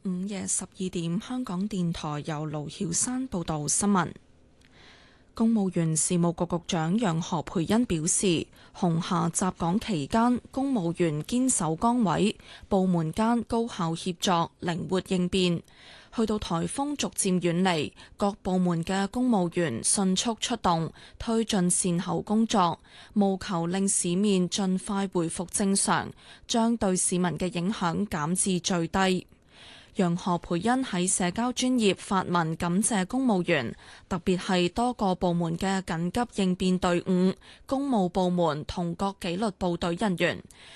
午夜12點，香港電台由盧曉山報道新聞。公務員事務局局長楊何蓓茵表示，紅霞襲港期間，公務員堅守崗位，部門間高效協作，靈活應變。去到颱風逐漸遠離，各部門嘅公務員迅速出動，推進善後工作，務求令市面盡快回復正常，將對市民嘅影響減至最低。楊何蓓茵喺社交專頁發文感謝公務員，特別係多個部門嘅緊急應變隊伍、公務部門同各紀律部隊人員，